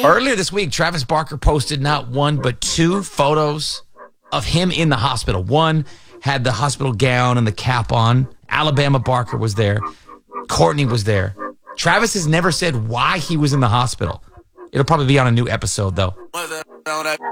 Earlier this week, Travis Barker posted not one but two photos of him in the hospital. One had the hospital gown and the cap on. Alabama Barker was there. Courtney was there. Travis has never said why he was in the hospital. It'll probably be on a new episode, though.